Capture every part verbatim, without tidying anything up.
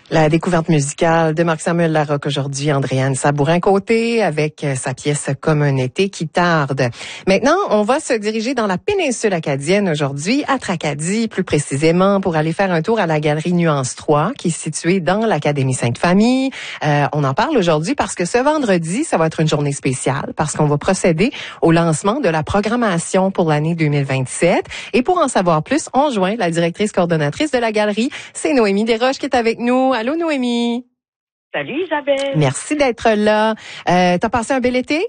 La découverte musicale de Marc-Samuel Larocque aujourd'hui, Andréane Sabourin-Côté avec sa pièce « Comme un été qui tarde ». Maintenant, on va se diriger dans la péninsule acadienne aujourd'hui, à Tracadie plus précisément, pour aller faire un tour à la galerie Nuance trois qui est située dans l'Académie Sainte-Famille. Euh, on en parle aujourd'hui parce que ce vendredi, ça va être une journée spéciale parce qu'on va procéder au lancement de la programmation pour l'année deux mille vingt-sept. Et pour en savoir plus, on joint la directrice coordonnatrice de la galerie, c'est Noémie Desroches qui est avec nous. Allô, Noémie. Salut, Isabelle. Merci d'être là. Euh, t'as passé un bel été?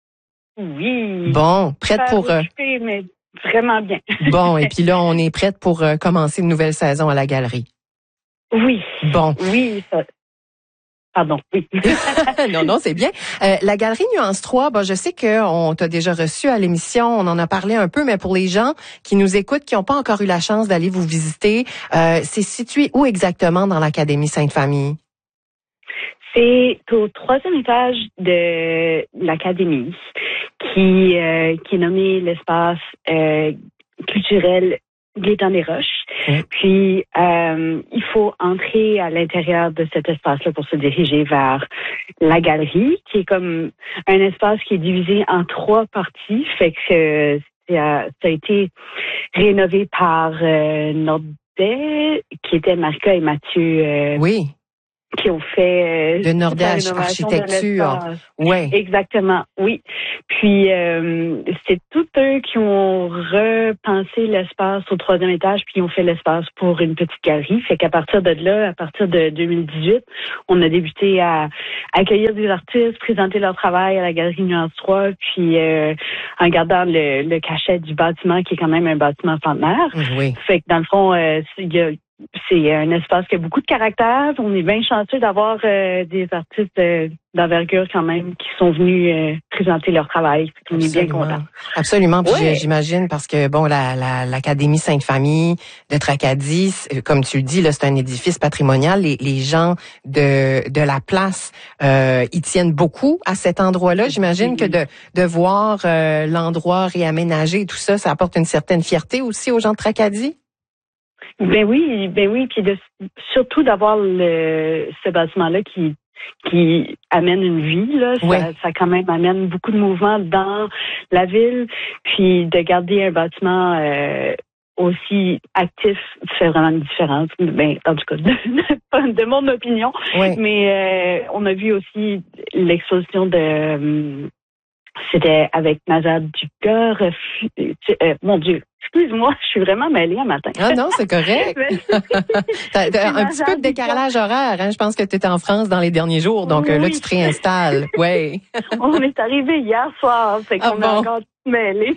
Oui. Bon, prête Pas pour... occupée, mais vraiment bien. Bon, et puis là, on est prête pour euh, commencer une nouvelle saison à la galerie. Oui. Bon. Oui, ça... Pardon, oui. non, non, c'est bien. Euh, la galerie Nuance trois, bon, je sais qu'on t'a déjà reçu à l'émission, on en a parlé un peu, mais pour les gens qui nous écoutent, qui n'ont pas encore eu la chance d'aller vous visiter, euh, c'est situé où exactement dans l'Académie Sainte-Famille? C'est au troisième étage de l'Académie, qui, euh, qui est nommé l'espace euh, culturel Gaétan-Desroches. Oui. Puis, euh, il faut entrer à l'intérieur de cet espace-là pour se diriger vers la galerie, qui est comme un espace qui est divisé en trois parties. Fait que ça, ça a été rénové par euh, Nordet, qui était Marika et Mathieu. Euh, Oui. Qui ont fait de Nordet Architecture. Oui. Exactement, oui. Puis euh, c'est tous eux qui ont repensé l'espace au troisième étage, puis ils ont fait l'espace pour une petite galerie. Fait qu'à partir de là, à partir de deux mille dix-huit, on a débuté à accueillir des artistes, présenter leur travail à la galerie Nuance trois, puis euh, en gardant le, le cachet du bâtiment, qui est quand même un bâtiment centenaire. Oui. Fait que dans le fond, euh, il y a c'est un espace qui a beaucoup de caractère. On est bien chanceux d'avoir euh, des artistes euh, d'envergure quand même qui sont venus euh, présenter leur travail. On est bien contents. Absolument. Puis ouais. J'imagine parce que bon, la, la, l'Académie Sainte-Famille de Tracadie, comme tu le dis, là, c'est un édifice patrimonial. Les, les gens de de la place, euh, ils tiennent beaucoup à cet endroit-là. J'imagine oui. que de de voir euh, l'endroit réaménagé et tout ça, ça apporte une certaine fierté aussi aux gens de Tracadie. Ben oui, ben oui, puis de, surtout d'avoir le ce bâtiment-là qui qui amène une vie, là, oui. ça, ça quand même amène beaucoup de mouvement dans la ville, puis de garder un bâtiment euh, aussi actif fait vraiment une différence. Ben, en tout cas, de, de mon opinion. Oui. Mais euh, on a vu aussi l'exposition de euh, c'était avec Nazar Dugas, euh, mon Dieu. Excuse-moi, je suis vraiment mêlée un matin. Ah non, c'est correct. t'as, t'as un petit peu de décalage horaire. Hein? Je pense que tu étais en France dans les derniers jours, donc oui. là, tu te réinstalles. Oui. On est arrivé hier soir, fait qu'on ah bon? est encore mêlés.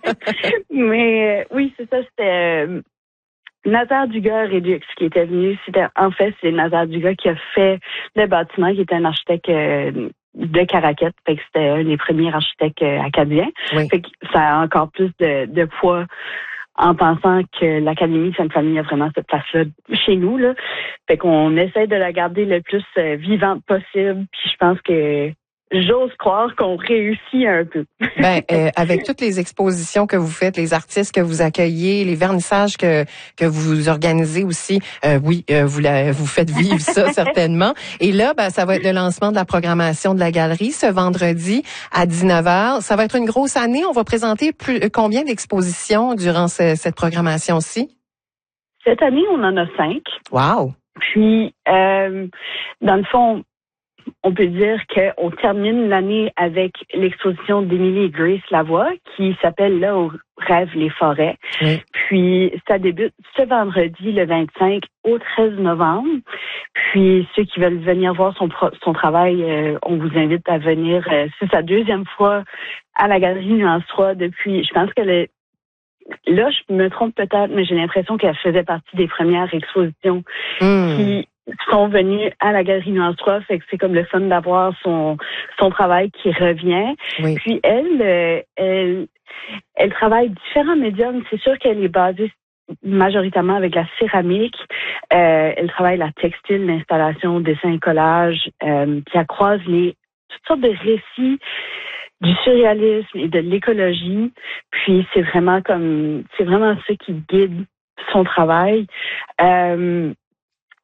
Mais euh, oui, c'est ça, c'était euh, Nazar Dugas Redux qui était venu. C'était, en fait, c'est Nazar Dugas qui a fait le bâtiment, qui était un architecte euh, de Caraquette, fait que c'était un des premiers architectes euh, acadiens. Oui. Fait que ça a encore plus de, de poids en pensant que l'Académie Sainte-Famille a vraiment cette place-là chez nous, là. Fait qu'on essaie de la garder le plus euh, vivante possible, puis je pense que j'ose croire qu'on réussit un peu. Ben, euh, avec toutes les expositions que vous faites, les artistes que vous accueillez, les vernissages que que vous organisez aussi, euh, oui, euh, vous la, vous faites vivre ça certainement. Et là, ben, ça va être le lancement de la programmation de la galerie ce vendredi à dix-neuf heures. Ça va être une grosse année. On va présenter plus combien d'expositions durant ce, cette programmation-ci? Cette année, on en a cinq. Wow. Puis, euh, dans le fond, on peut dire qu'on termine l'année avec l'exposition d'Émilie et Grace Lavoie qui s'appelle Là où rêvent les forêts. Oui. Puis ça débute ce vendredi, le vingt-cinq au treize novembre. Puis ceux qui veulent venir voir son, pro- son travail, euh, on vous invite à venir. Euh, c'est sa deuxième fois à la Galerie Nuance trois depuis, je pense qu'elle est là, je me trompe peut-être, mais j'ai l'impression qu'elle faisait partie des premières expositions mmh. qui sont venus à la Galerie Nuance trois, fait que c'est comme le fun d'avoir son son travail qui revient. Oui. Puis elle, euh, elle, elle travaille différents médiums. C'est sûr qu'elle est basée majoritairement avec la céramique. Euh, elle travaille la textile, l'installation, dessin, collage. Euh, puis elle croise les toutes sortes de récits du surréalisme et de l'écologie. Puis c'est vraiment comme c'est vraiment ça qui guide son travail. Euh,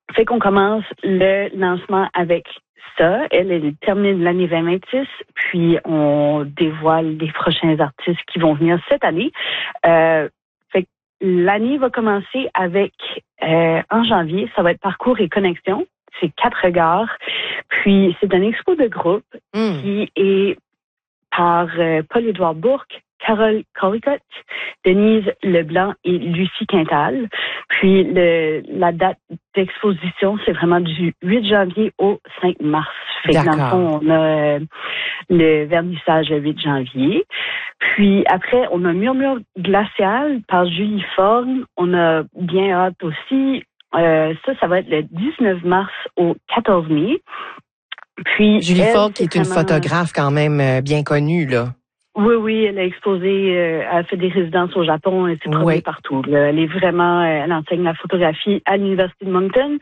Fait qu'on commence le lancement avec ça. Elle, elle termine l'année vingt vingt-six, puis on dévoile les prochains artistes qui vont venir cette année. Euh, fait que l'année va commencer avec, euh, en janvier, ça va être Parcours et Connexion. C'est quatre regards. Puis c'est un expo de groupe mm. qui est par euh, Paul-Édouard Bourque, Carole Collicott, Denise Leblanc et Lucie Quintal. Puis le, la date d'exposition, c'est vraiment du huit janvier au cinq mars. Fait que dans le fond, on a euh, le vernissage le huit janvier. Puis après, on a Murmure glacial par Julie Forne. On a Bien hâte aussi. Euh, ça, ça va être le dix-neuf mars au quatorze mai. Puis Julie Forne, qui est une vraiment... photographe quand même euh, bien connue, là. Oui, oui, elle a exposé, euh, elle a fait des résidences au Japon, elle s'est produite oui. partout. Là. Elle est vraiment, euh, elle enseigne la photographie à l'Université de Moncton.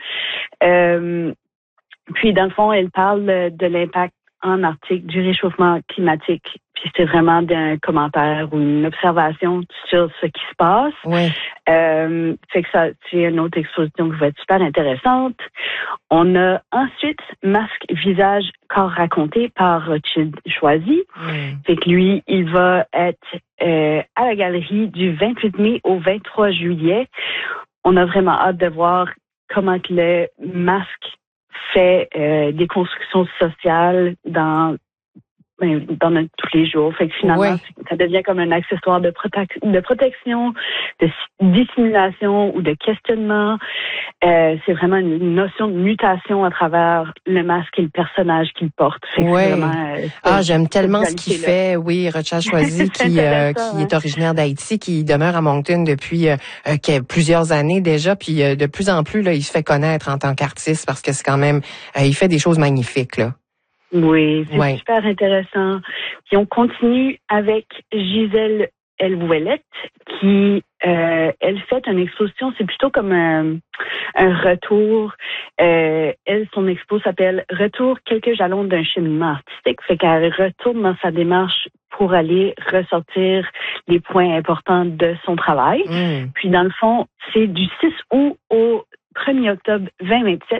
Euh, puis, dans le fond, elle parle de l'impact en Arctique du réchauffement climatique. Puis, c'est vraiment d'un commentaire ou une observation sur ce qui se passe. Oui. Euh, fait que ça, c'est une autre exposition qui va être super intéressante. On a ensuite Masque, visage, corps raconté par Rothschild Choisy. Mm. Fait que lui, il va être euh, à la galerie du vingt-huit mai au vingt-trois juillet. On a vraiment hâte de voir comment que le masque fait euh, des constructions sociales dans dans notre, tous les jours. Fait que finalement, ouais. ça devient comme un accessoire de, prote- de protection, de dissimulation ou de questionnement. Euh, c'est vraiment une notion de mutation à travers le masque et le personnage qu'il porte. Fait que ouais. vraiment, euh, ah, j'aime tellement ce qu'il fait. Oui, Rothschild Choisy, qui, euh, qui est originaire d'Haïti, qui demeure à Moncton depuis euh, euh, plusieurs années déjà. Puis euh, de plus en plus, là, il se fait connaître en tant qu'artiste parce que c'est quand même, euh, il fait des choses magnifiques, là. Oui, c'est ouais. super intéressant. Puis on continue avec Gisèle Elvouellette qui, euh, elle fait une exposition, c'est plutôt comme un, un retour. Euh, elle, son expo s'appelle « Retour, quelques jalons d'un cheminement artistique ». Fait qu'elle retourne dans sa démarche pour aller ressortir les points importants de son travail. Mm. Puis dans le fond, c'est du six août au premier octobre vingt vingt-sept.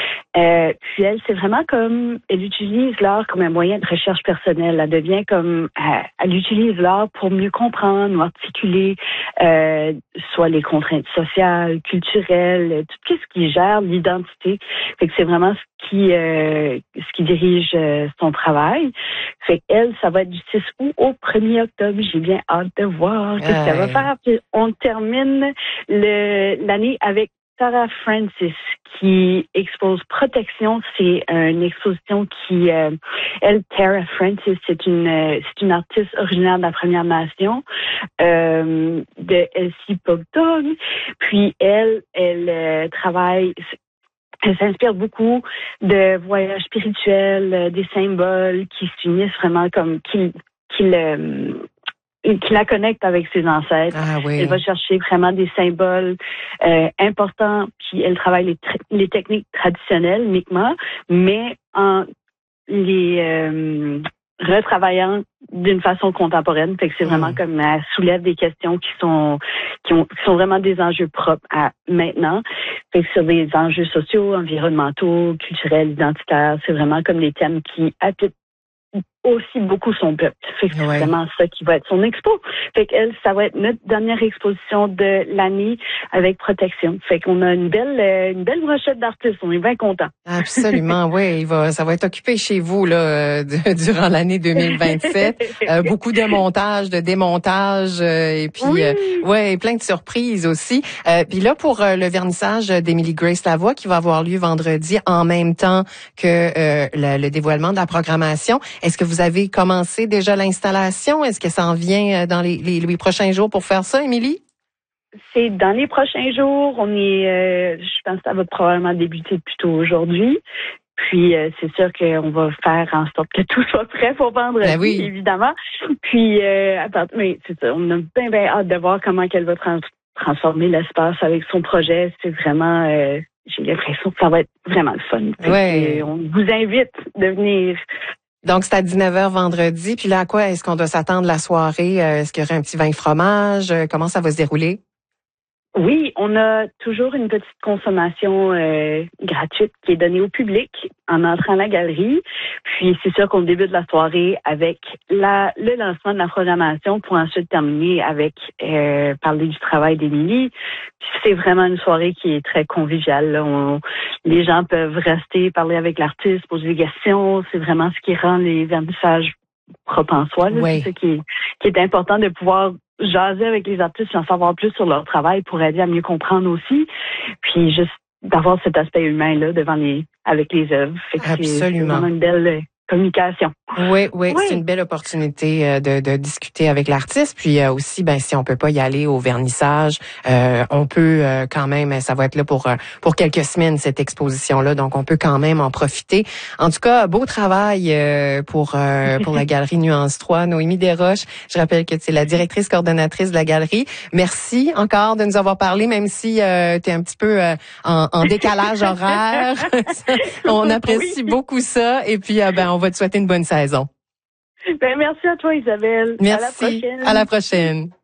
Euh, puis elle, c'est vraiment comme, elle utilise l'art comme un moyen de recherche personnelle. Elle devient comme, euh, elle utilise l'art pour mieux comprendre ou articuler euh, soit les contraintes sociales, culturelles, tout ce qui gère l'identité. Fait que c'est vraiment ce qui, euh, ce qui dirige euh, son travail. Fait qu'elle, ça va être du six août au premier octobre. J'ai bien hâte de voir ce qu'elle va faire. Puis on termine le, l'année avec Tara Francis qui expose Protection. C'est une exposition qui, euh, elle, Tara Francis, c'est une euh, c'est une artiste originaire de la Première Nation euh, de Elsipogtog. Puis elle, elle euh, travaille. Elle s'inspire beaucoup de voyages spirituels, euh, des symboles qui s'unissent vraiment comme qui qui le qui la connecte avec ses ancêtres. Ah, oui. Elle va chercher vraiment des symboles euh, importants, puis elle travaille les, tra- les techniques traditionnelles uniquement, mais en les euh, retravaillant d'une façon contemporaine. Fait que c'est vraiment mmh. comme elle soulève des questions qui sont qui, ont, qui sont vraiment des enjeux propres à maintenant. Fait que sur des enjeux sociaux, environnementaux, culturels, identitaires, c'est vraiment comme des thèmes qui habitent aussi beaucoup son peuple. Fait que c'est ouais. vraiment ça qui va être son expo. Fait qu'elle, ça va être notre dernière exposition de l'année avec Protection. Fait qu'on a une belle, une belle brochette d'artistes. On est bien contents. Absolument, oui. Il va, ça va être occupé chez vous là de, durant l'année deux mille vingt-sept. euh, beaucoup de montage, de démontage, euh, et puis oui. euh, ouais, plein de surprises aussi. Euh, puis là pour euh, le vernissage d'Emily Grace Lavoie qui va avoir lieu vendredi en même temps que euh, le, le dévoilement de la programmation. Est-ce que vous avez commencé déjà l'installation? Est-ce que ça en vient dans les, les, les prochains jours pour faire ça, Émilie? C'est dans les prochains jours. On est, euh, je pense que ça va probablement débuter plutôt aujourd'hui. Puis, euh, c'est sûr qu'on va faire en sorte que tout soit prêt pour vendredi, ben oui. évidemment. Puis, euh, attends, mais c'est ça, on a bien, bien hâte de voir comment qu'elle va trans- transformer l'espace avec son projet. C'est vraiment... Euh, j'ai l'impression que ça va être vraiment le fun. Ouais. On vous invite de venir. Donc, c'est à dix-neuf heures vendredi. Puis là, à quoi est-ce qu'on doit s'attendre la soirée? Est-ce qu'il y aurait un petit vin fromage? Comment ça va se dérouler? Oui, on a toujours une petite consommation euh, gratuite qui est donnée au public en entrant à la galerie. Puis c'est sûr qu'on débute la soirée avec la, le lancement de la programmation pour ensuite terminer avec euh, parler du travail d'Émilie. Puis c'est vraiment une soirée qui est très conviviale. Là. On, les gens peuvent rester, parler avec l'artiste, poser des questions. C'est vraiment ce qui rend les vernissages propres en soi. Là. Oui. C'est ça qui est, qui est important de pouvoir jaser avec les artistes et en savoir plus sur leur travail pour aider à mieux comprendre aussi. Puis juste d'avoir cet aspect humain-là devant les, avec les œuvres. Fait que Absolument. C'est vraiment une belle euh, communication. Oui, oui, oui, c'est une belle opportunité euh, de, de discuter avec l'artiste. Puis euh, aussi, ben si on peut pas y aller au vernissage, euh, on peut euh, quand même. Ça va être là pour euh, pour quelques semaines cette exposition-là, donc on peut quand même en profiter. En tout cas, beau travail euh, pour euh, pour la galerie Nuance trois, Noémie Desroches. Je rappelle que tu es la directrice coordonnatrice de la galerie. Merci encore de nous avoir parlé, même si euh, tu es un petit peu euh, en, en décalage horaire. On apprécie oui. beaucoup ça. Et puis, euh, ben on va te souhaiter une bonne saison. Ben, merci à toi, Isabelle. Merci. À la prochaine. À la prochaine.